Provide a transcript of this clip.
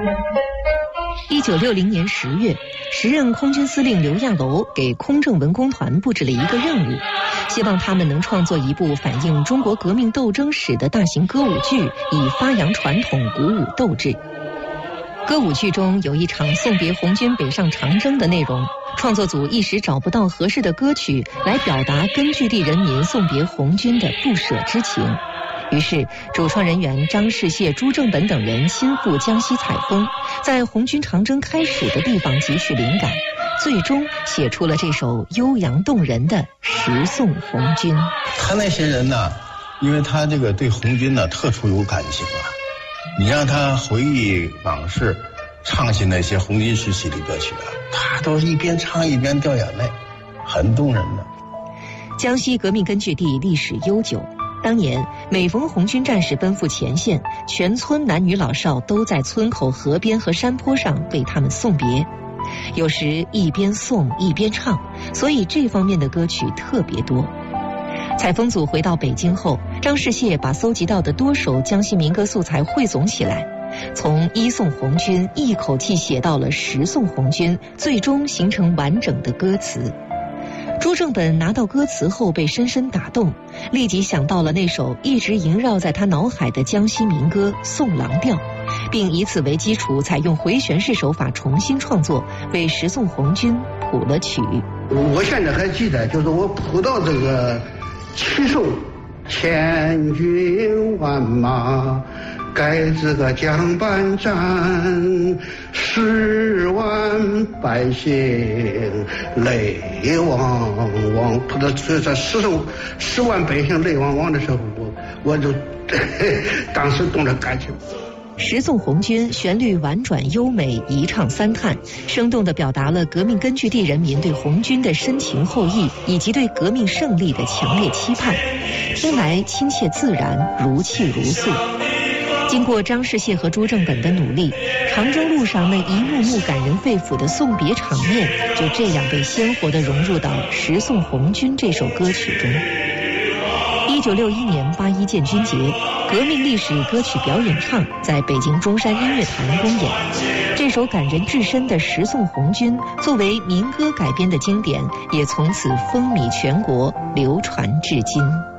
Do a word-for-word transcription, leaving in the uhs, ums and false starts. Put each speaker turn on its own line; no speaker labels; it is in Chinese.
一九六零年十月，时任空军司令刘亚楼给空政文工团布置了一个任务，希望他们能创作一部反映中国革命斗争史的大型歌舞剧，以发扬传统，鼓舞斗志。歌舞剧中有一场送别红军北上长征的内容，创作组一时找不到合适的歌曲来表达根据地人民送别红军的不舍之情。于是主创人员张世燮、朱正本等人亲赴江西采风，在红军长征开始的地方汲取灵感，最终写出了这首悠扬动人的《十送红军》。
他那些人呢，因为他这个对红军呢特殊有感情啊，你让他回忆往事，唱起那些红军时期的歌曲啊，他都是一边唱一边掉眼泪，很动人的。
江西革命根据地历史悠久，当年每逢红军战士奔赴前线，全村男女老少都在村口、河边和山坡上为他们送别，有时一边送一边唱，所以这方面的歌曲特别多。采风组回到北京后，张世燮把搜集到的多首江西民歌素材汇总起来，从一送红军一口气写到了十送红军，最终形成完整的歌词。朱正本拿到歌词后被深深打动，立即想到了那首一直萦绕在他脑海的江西民歌《送郎调》，并以此为基础，采用回旋式手法重新创作，为十送红军谱了曲。
我现在还记得，就是我谱到这个七送，千军万马盖这个江畔站，十万百姓泪汪汪。谱到这这十送十万百姓泪汪汪的时候，我我就当时动了感情。
十送红军旋律婉转优美，一唱三叹，生动地表达了革命根据地人民对红军的深情厚谊，以及对革命胜利的强烈期盼，听来亲切自然，如泣如诉。经过张世燮和朱正本的努力，长征路上那一幕幕感人肺腑的送别场面，就这样被鲜活地融入到《十送红军》这首歌曲中。一九六一年八一建军节，革命历史歌曲表演唱在北京中山音乐坛公演。这首感人至深的《十送红军》作为民歌改编的经典，也从此风靡全国，流传至今。